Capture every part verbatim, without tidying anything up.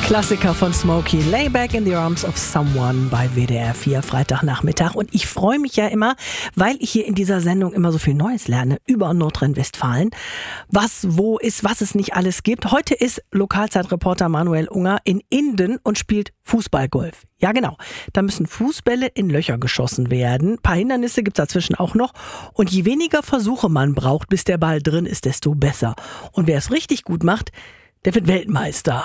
Klassiker von Smokey, Lay Back in the Arms of Someone bei W D R vier Freitagnachmittag. Und ich freue mich ja immer, weil ich hier in dieser Sendung immer so viel Neues lerne über Nordrhein-Westfalen. Was wo ist, was es nicht alles gibt. Heute ist Lokalzeitreporter Manuel Unger in Inden und spielt Fußballgolf. Ja genau, da müssen Fußbälle in Löcher geschossen werden. Ein paar Hindernisse gibt's dazwischen auch noch. Und je weniger Versuche man braucht, bis der Ball drin ist, desto besser. Und wer es richtig gut macht, der wird Weltmeister.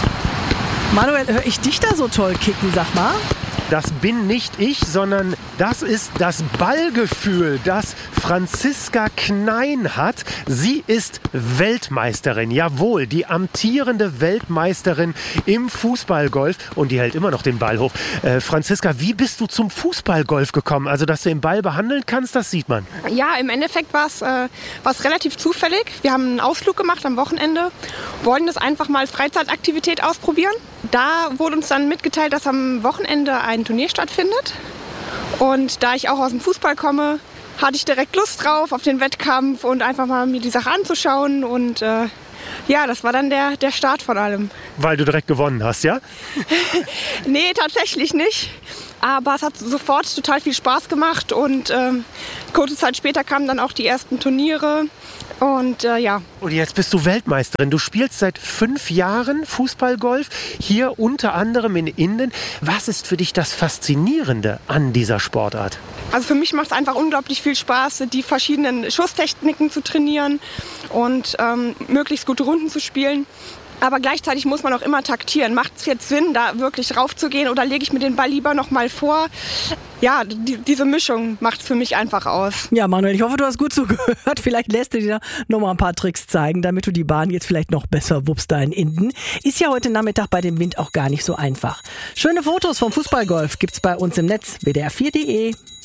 Manuel, höre ich dich da so toll kicken, sag mal? Das bin nicht ich, sondern das ist das Ballgefühl, das Franziska Knein hat. Sie ist Weltmeisterin, jawohl, die amtierende Weltmeisterin im Fußballgolf und die hält immer noch den Ball hoch. Äh, Franziska, wie bist du zum Fußballgolf gekommen? Also, dass du den Ball behandeln kannst, das sieht man. Ja, im Endeffekt war es äh, relativ zufällig. Wir haben einen Ausflug gemacht am Wochenende, wollten das einfach mal als Freizeitaktivität ausprobieren. Da wurde uns dann mitgeteilt, dass am Wochenende ein Turnier stattfindet. Und da ich auch aus dem Fußball komme, hatte ich direkt Lust drauf auf den Wettkampf und einfach mal mir die Sache anzuschauen. Und äh, ja, das war dann der, der Start von allem. Weil du direkt gewonnen hast, ja? Nee, tatsächlich nicht. Aber es hat sofort total viel Spaß gemacht. Und ähm, kurze Zeit später kamen dann auch die ersten Turniere. Und äh, ja. Und jetzt bist du Weltmeisterin. Du spielst seit fünf Jahren Fußballgolf, hier unter anderem in Inden. Was ist für dich das Faszinierende an dieser Sportart? Also für mich macht es einfach unglaublich viel Spaß, die verschiedenen Schusstechniken zu trainieren und ähm, möglichst gute Runden zu spielen. Aber gleichzeitig muss man auch immer taktieren. Macht es jetzt Sinn, da wirklich raufzugehen oder lege ich mir den Ball lieber noch mal vor? Ja, die, diese Mischung macht es für mich einfach aus. Ja, Manuel, ich hoffe, du hast gut zugehört. Vielleicht lässt du dir noch mal ein paar Tricks zeigen, damit du die Bahn jetzt vielleicht noch besser wuppst da in Inden. Ist ja heute Nachmittag bei dem Wind auch gar nicht so einfach. Schöne Fotos vom Fußballgolf gibt's bei uns im Netz, w d r vier punkt d e.